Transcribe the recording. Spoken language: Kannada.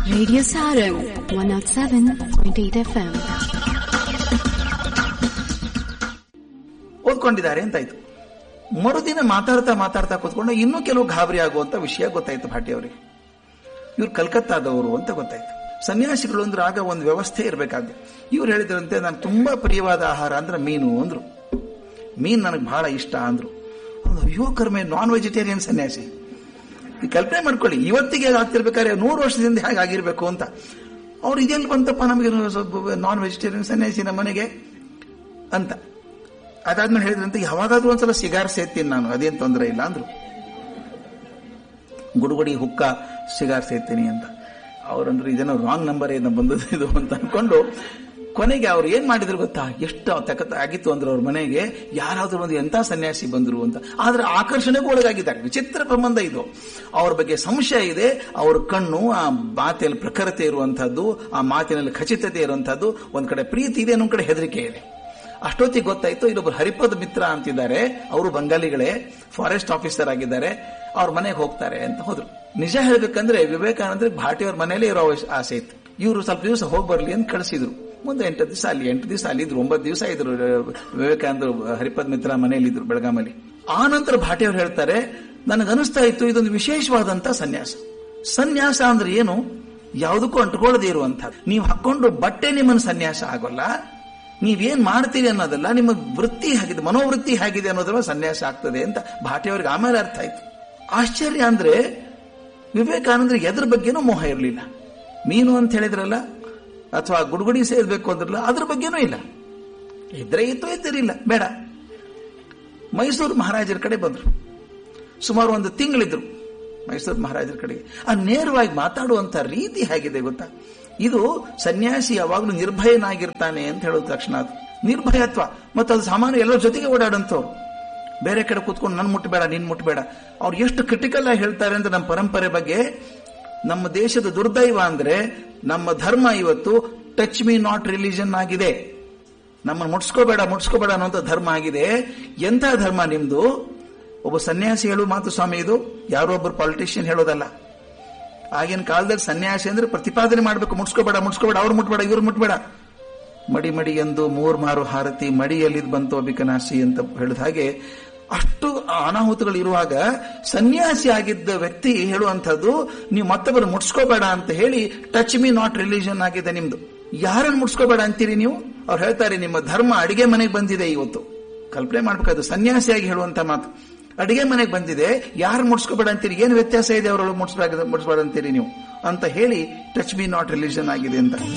Radio Sarang 107.8 FM. ಓದ್ಕೊಂಡಿದ್ದಾರೆ ಅಂತಾಯ್ತು. ಮರುದಿನ ಮಾತಾಡ್ತಾ ಕೂತ್ಕೊಂಡು ಇನ್ನೂ ಕೆಲವು ಗಾಬರಿ ಆಗುವಂತ ವಿಷಯ ಗೊತ್ತಾಯ್ತು ಭಾಟಿ ಅವರಿಗೆ. ಇವ್ರು ಕಲ್ಕತ್ತಾದವರು ಅಂತ ಗೊತ್ತಾಯ್ತು. ಸನ್ಯಾಸಿಗಳು ಅಂದ್ರೆ ಆಗ ಒಂದು ವ್ಯವಸ್ಥೆ ಇರಬೇಕಾದ್ರೆ. ಇವ್ರು ಹೇಳಿದ್ರಂತೆ ನಾನು ತುಂಬಾ ಪ್ರಿಯವಾದ ಆಹಾರ ಅಂದ್ರೆ ಮೀನು ಅಂದ್ರು. ಮೀನು ನನಗೆ ಬಹಳ ಇಷ್ಟ ಅಂದ್ರು. ಅಯ್ಯೋ ಕರ್ಮೆ, ನಾನ್ ವೆಜಿಟೇರಿಯನ್ ಸನ್ಯಾಸಿ. ಕಲ್ಪನೆ ಮಾಡ್ಕೊಳ್ಳಿ, ಇವತ್ತಿಗೆ ಆಗ್ತಿರ್ಬೇಕಾದ್ರೆ 100 ವರ್ಷದಿಂದ ಹೇಗೆ ಆಗಿರ್ಬೇಕು ಅಂತ. ಅವ್ರು ಇದೆಲ್ಲಿ ಬಂತಪ್ಪ ನಮಗೆ ನಾನ್ ವೆಜಿಟೇರಿಯನ್ ಸನ್ಯಾಸಿ ನಮ್ಮ ಮನೆಗೆ ಅಂತ. ಅದಾದ್ಮೇಲೆ ಹೇಳಿದ್ರಂತೆ ಯಾವಾಗಾದ್ರೂ ಒಂದ್ಸಲ ಸಿಗಾರ್ ಸೇರ್ತೀನಿ ನಾನು, ಅದೇನ್ ತೊಂದರೆ ಇಲ್ಲ ಅಂದ್ರು. ಗುಡುಗುಡಿ ಹುಕ್ಕ ಸಿಗಾರ್ ಸೇರ್ತೀನಿ ಅಂತ. ಅವ್ರಂದ್ರೆ ಇದೇನೋ ರಾಂಗ್ ನಂಬರ್ ಏನೋ ಬಂದದ್ದು ಇದು ಅಂತ ಅನ್ಕೊಂಡು ಕೊನೆಗೆ ಅವ್ರು ಏನ್ ಮಾಡಿದ್ರು ಗೊತ್ತಾ, ಎಷ್ಟು ತಕತ ಆಗಿತ್ತು ಅಂದ್ರೆ ಅವ್ರ ಮನೆಗೆ ಯಾರಾದ್ರೂ ಒಂದು ಎಂತ ಸನ್ಯಾಸಿ ಬಂದ್ರು ಅಂತ. ಆದ್ರೆ ಆಕರ್ಷಣೆಗೂ ಒಳಗಾಗಿದ್ದಾರೆ. ವಿಚಿತ್ರ ಸಂಬಂಧ ಇದು. ಅವ್ರ ಬಗ್ಗೆ ಸಂಶಯ ಇದೆ. ಅವ್ರ ಕಣ್ಣು ಆ ಮಾತಿನಲ್ಲಿ ಪ್ರಖರತೆ ಇರುವಂತಹದ್ದು, ಆ ಮಾತಿನಲ್ಲಿ ಖಚಿತತೆ ಇರುವಂತಹದ್ದು. ಒಂದ್ ಕಡೆ ಪ್ರೀತಿ ಇದೆ, ಇನ್ನೊಂದ್ ಕಡೆ ಹೆದರಿಕೆ ಇದೆ. ಅಷ್ಟೊತ್ತಿಗೆ ಗೊತ್ತಾಯ್ತು ಇಲ್ಲೊಬ್ರು ಹರಿಪದ್ ಮಿತ್ರ ಅಂತಿದ್ದಾರೆ, ಅವರು ಬಂಗಾಲಿಗಳೇ, ಫಾರೆಸ್ಟ್ ಆಫೀಸರ್ ಆಗಿದ್ದಾರೆ, ಅವ್ರ ಮನೆಗೆ ಹೋಗ್ತಾರೆ ಅಂತ ಹೋದ್ರು. ನಿಜ ಹೇಳ್ಬೇಕಂದ್ರೆ ವಿವೇಕಾನಂದ್ರ ಭಾಟಿಯವ್ರ ಮನೇಲಿ ಇರೋ ಆಸೆ ಇತ್ತು. ಇವರು ಸ್ವಲ್ಪ ದಿವಸ ಹೋಗಿ ಬರ್ಲಿ ಅಂತ ಕಳಿಸಿದ್ರು. ಮುಂದೆ 8 ದಿವಸ ಅಲ್ಲಿ ಇದ್ರು. 9 ದಿವಸ ಇದ್ರು ವಿವೇಕಾನಂದ ಹರಿಪದ್ ಮಿತ್ರ ಮನೆಯಲ್ಲಿ ಇದ್ರು ಬೆಳಗಾಮಲ್ಲಿ. ಆ ನಂತರ ಭಾಟಿಯವ್ರು ಹೇಳ್ತಾರೆ, ನನಗನಿಸ್ತಾ ಇತ್ತು ಇದೊಂದು ವಿಶೇಷವಾದಂತ ಸನ್ಯಾಸ. ಸನ್ಯಾಸ ಅಂದ್ರೆ ಏನು, ಯಾವುದಕ್ಕೂ ಅಂಟ್ಕೊಳ್ಳದೆ ಇರುವಂತ. ನೀವು ಹಾಕೊಂಡು ಬಟ್ಟೆ ನಿಮ್ಮನ್ನು ಸನ್ಯಾಸ ಆಗೋಲ್ಲ. ನೀವೇನ್ ಮಾಡ್ತೀರಿ ಅನ್ನೋದಲ್ಲ, ನಿಮ್ಮ ವೃತ್ತಿ ಹೇಗಿದೆ, ಮನೋವೃತ್ತಿ ಹೇಗಿದೆ ಅನ್ನೋದ್ರ ಸನ್ಯಾಸ ಆಗ್ತದೆ ಅಂತ ಭಾಟಿಯವ್ರಿಗೆ ಆಮೇಲೆ ಅರ್ಥ ಆಯ್ತು. ಆಶ್ಚರ್ಯ ಅಂದ್ರೆ ವಿವೇಕಾನಂದರಿಗೆ ಎದ್ರ ಬಗ್ಗೆನೂ ಮೋಹ ಇರಲಿಲ್ಲ. ಮೀನು ಅಂತ ಹೇಳಿದ್ರಲ್ಲ, ಅಥವಾ ಗುಡುಗುಡಿ ಸೇರ್ಬೇಕು ಅಂದ್ರಲ್ಲ, ಅದ್ರ ಬಗ್ಗೆನೂ ಇಲ್ಲ. ಇದ್ರೆ ಇತ್ತು, ಇದ್ದಿರಿಲ್ಲ, ಬೇಡ. ಮೈಸೂರು ಮಹಾರಾಜರ ಕಡೆ ಬಂದ್ರು. ಸುಮಾರು 1 ತಿಂಗಳಿದ್ರು ಮೈಸೂರು ಮಹಾರಾಜರ ಕಡೆಗೆ. ಆ ನೇರವಾಗಿ ಮಾತಾಡುವಂತ ರೀತಿ ಹೇಗಿದೆ ಗೊತ್ತಾ. ಇದು ಸನ್ಯಾಸಿ ಯಾವಾಗಲೂ ನಿರ್ಭಯನಾಗಿರ್ತಾನೆ ಅಂತ ಹೇಳೋದು ತಕ್ಷಣ ಅದು ನಿರ್ಭಯತ್ವ. ಮತ್ತು ಅದು ಸಾಮಾನ್ಯ ಎಲ್ಲರ ಜೊತೆಗೆ ಓಡಾಡಂತವ್ರು. ಬೇರೆ ಕಡೆ ಕೂತ್ಕೊಂಡು ನನ್ ಮುಟ್ಟಬೇಡ, ನಿನ್ ಮುಟ್ಟಬೇಡ. ಅವ್ರು ಎಷ್ಟು ಕ್ರಿಟಿಕಲ್ ಆಗಿ ಹೇಳ್ತಾರೆ ಅಂದ್ರೆ ನಮ್ಮ ಪರಂಪರೆ ಬಗ್ಗೆ. ನಮ್ಮ ದೇಶದ ದುರ್ದೈವ ಅಂದ್ರೆ ನಮ್ಮ ಧರ್ಮ ಇವತ್ತು ಟಚ್ ಮೀ ನಾಟ್ ರಿಲಿಜನ್ ಆಗಿದೆ. ನಮ್ಮನ್ನು ಮುಟ್ಸ್ಕೋಬೇಡ ಅನ್ನುವಂಥ ಧರ್ಮ ಆಗಿದೆ. ಎಂಥ ಧರ್ಮ ನಿಮ್ದು? ಒಬ್ಬ ಸನ್ಯಾಸಿ ಹೇಳುವ ಮಾತು ಸ್ವಾಮಿ ಇದು, ಯಾರೋ ಒಬ್ಬರು ಪಾಲಿಟಿಷಿಯನ್ ಹೇಳೋದಲ್ಲ. ಆಗಿನ ಕಾಲದಲ್ಲಿ ಸನ್ಯಾಸಿ ಅಂದ್ರೆ ಪ್ರತಿಪಾದನೆ ಮಾಡಬೇಕು, ಮುಟ್ಸ್ಕೋಬೇಡ, ಅವ್ರು ಮುಟ್ಬೇಡ, ಇವ್ರು ಮುಟ್ಬೇಡ. ಮಡಿ ಮಡಿ ಎಂದು 3 ಮಾರು ಹಾರತಿ ಮಡಿಯಲ್ಲಿ ಬಂತು ಅಭಿಕನಾಸಿ ಅಂತ ಹೇಳಿದ ಹಾಗೆ ಅಷ್ಟು ಅನಾಹುತಗಳು ಇರುವಾಗ ಸನ್ಯಾಸಿ ಆಗಿದ್ದ ವ್ಯಕ್ತಿ ಹೇಳುವಂಥದ್ದು, ನೀವು ಮತ್ತೊಬ್ಬರು ಮುಟ್ಸ್ಕೋಬೇಡ ಅಂತ ಹೇಳಿ ಟಚ್ ಮೀ ನಾಟ್ ರಿಲಿಜನ್ ಆಗಿದೆ ನಿಮ್ದು. ಯಾರನ್ನು ಮುಟ್ಸ್ಕೋಬೇಡ ಅಂತೀರಿ ನೀವು? ಅವ್ರು ಹೇಳ್ತಾರೆ ನಿಮ್ಮ ಧರ್ಮ ಅಡಿಗೆ ಮನೆಗೆ ಬಂದಿದೆ ಇವತ್ತು. ಕಲ್ಪನೆ ಮಾಡ್ಬೇಕಾದ್ರು ಸನ್ಯಾಸಿಯಾಗಿ ಹೇಳುವಂತ ಮಾತು. ಅಡಿಗೆ ಮನೆಗೆ ಬಂದಿದೆ, ಯಾರು ಮುಟ್ಸ್ಕೋಬೇಡ ಅಂತೀರಿ, ಏನು ವ್ಯತ್ಯಾಸ ಇದೆ ಅವರೊಳಗೆ ಮುಟ್ಸ್ಬೇಡ ಅಂತೀರಿ ನೀವು ಅಂತ ಹೇಳಿ ಟಚ್ ಮೀ ನಾಟ್ ರಿಲಿಜನ್ ಆಗಿದೆ ಅಂತ.